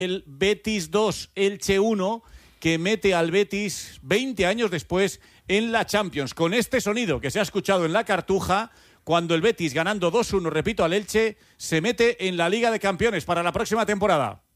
el Betis 2, Elche 1, que mete al Betis 20 años después en la Champions. Con este sonido que se ha escuchado en la Cartuja, cuando el Betis, ganando 2-1, repito, al Elche, se mete en la Liga de Campeones para la próxima temporada.